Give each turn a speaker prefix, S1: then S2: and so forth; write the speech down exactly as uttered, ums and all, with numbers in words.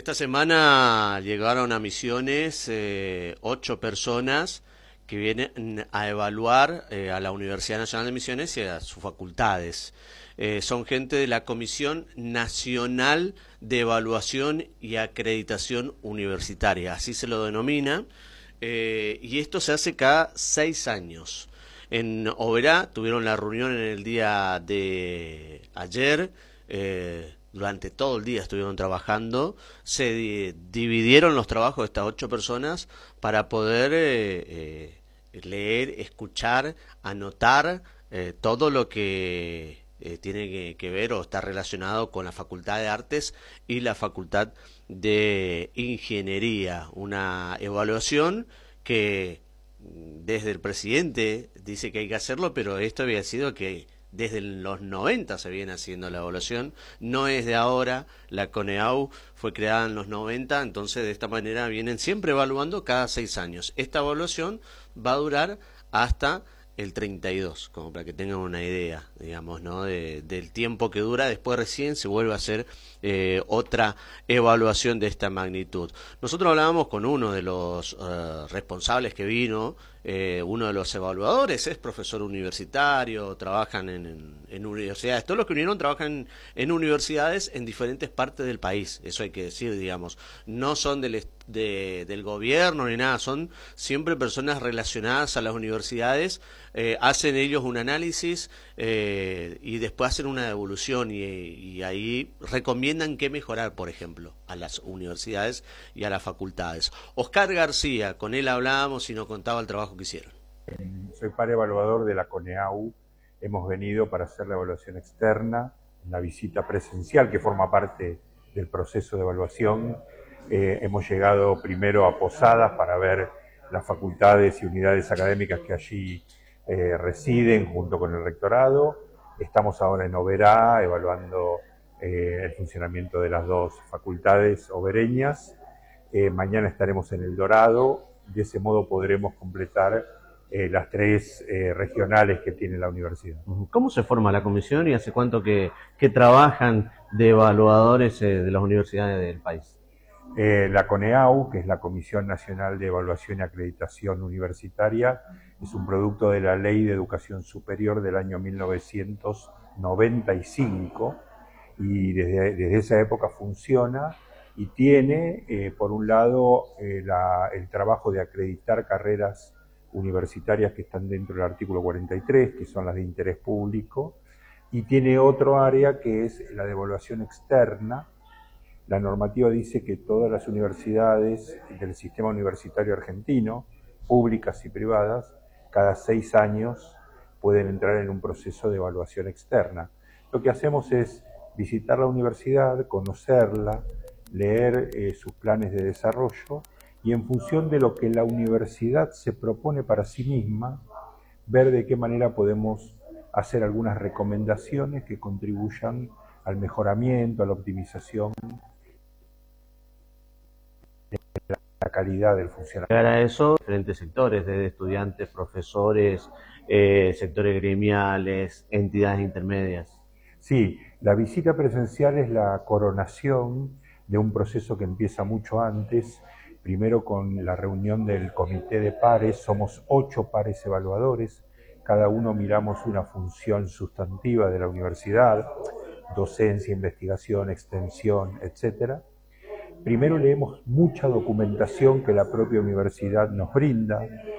S1: Esta semana llegaron a Misiones eh, ocho personas que vienen a evaluar eh, a la Universidad Nacional de Misiones y a sus facultades. Eh, son gente de la Comisión Nacional de Evaluación y Acreditación Universitaria, así se lo denomina, eh, y esto se hace cada seis años. En Oberá tuvieron la reunión en el día de ayer, eh, durante todo el día estuvieron trabajando, se di dividieron los trabajos de estas ocho personas para poder eh, eh, leer, escuchar, anotar eh, todo lo que eh, tiene que, que ver o está relacionado con la Facultad de Artes y la Facultad de Ingeniería. Una evaluación que desde el presidente dice que hay que hacerlo, pero esto había sido que desde los noventa se viene haciendo la evaluación, no es de ahora, la CONEAU fue creada en los noventa, entonces de esta manera vienen siempre evaluando cada seis años. Esta evaluación va a durar hasta el treinta y dos, como para que tengan una idea, digamos, ¿no? De, del tiempo que dura, después recién se vuelve a hacer eh, otra evaluación de esta magnitud. Nosotros hablábamos con uno de los uh, responsables que vino, eh, uno de los evaluadores, es profesor universitario, trabajan en, en, en universidades, todos los que vinieron trabajan en, en universidades en diferentes partes del país, eso hay que decir, digamos, no son del, de, del gobierno ni nada, son siempre personas relacionadas a las universidades. Eh, hacen ellos un análisis eh, y después hacen una devolución y, y ahí recomiendan qué mejorar, por ejemplo, a las universidades y a las facultades. Oscar García, con él hablábamos y nos contaba el trabajo que hicieron.
S2: Soy par evaluador de la CONEAU. Hemos venido para hacer la evaluación externa, la visita presencial que forma parte del proceso de evaluación. Eh, hemos llegado primero a Posadas para ver las facultades y unidades académicas que allí Eh, residen junto con el rectorado. Estamos ahora en Oberá evaluando eh, el funcionamiento de las dos facultades obereñas. Eh, mañana estaremos en El Dorado, de ese modo podremos completar eh, las tres eh, regionales que tiene la universidad.
S1: ¿Cómo se forma la comisión y hace cuánto que, que trabajan de evaluadores eh, de las universidades del país?
S2: Eh, la CONEAU, que es la Comisión Nacional de Evaluación y Acreditación Universitaria, es un producto de la Ley de Educación Superior del año mil novecientos noventa y cinco y desde, desde esa época funciona y tiene, eh, por un lado, eh, la, el trabajo de acreditar carreras universitarias que están dentro del artículo cuarenta y tres, que son las de interés público, y tiene otro área que es la de evaluación externa. La normativa dice que todas las universidades del sistema universitario argentino, públicas y privadas, cada seis años pueden entrar en un proceso de evaluación externa. Lo que hacemos es visitar la universidad, conocerla, leer eh, sus planes de desarrollo y en función de lo que la universidad se propone para sí misma, ver de qué manera podemos hacer algunas recomendaciones que contribuyan al mejoramiento, a la optimización la calidad del funcionamiento.
S1: Llegar a eso, diferentes sectores, desde estudiantes, profesores, eh, sectores gremiales, entidades intermedias.
S2: Sí, la visita presencial es la coronación de un proceso que empieza mucho antes, primero con la reunión del comité de pares, somos ocho pares evaluadores, cada uno miramos una función sustantiva de la universidad, docencia, investigación, extensión, etcétera. Primero leemos mucha documentación que la propia universidad nos brinda,